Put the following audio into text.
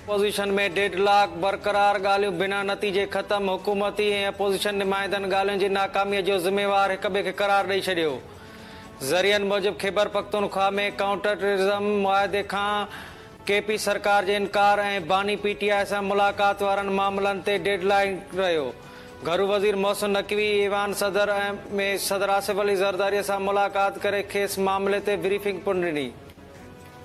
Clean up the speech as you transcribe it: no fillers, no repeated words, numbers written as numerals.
Opposition में 1.5 लाख बरक़रार ॻाल्हियूं बिना नतीजे ख़त्म। हुकूमती ऐं अपोजिशन नुमाइंदनि ॻाल्हियुनि जी नाकामीअ जो ज़िम्मेवार हिक ॿिए खे करार ॾेई छॾियो। ज़रियनि मूजिबि ख़ैबर पख्तूनख्वा में काउंटर टेररिज़म मुआहिदे खां केपी सरकार जे इनकार ऐं बानी पीटीआई सां मुलाक़ात वारनि मामलनि ते डेडलाइन रहियो। घरू वज़ीर मोहसिन नक़वी ईवान सदर में सदर आसिफ अली ज़रदारी सां मुलाक़ात करे खेसि मामले ते ब्रीफिंग पिणु ॾिनी।